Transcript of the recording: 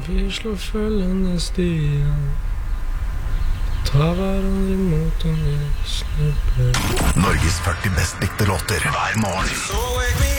Vi slår følgende stier, tar hverandre imot om vi snubler. Norges 40 best likte låter hver morgen.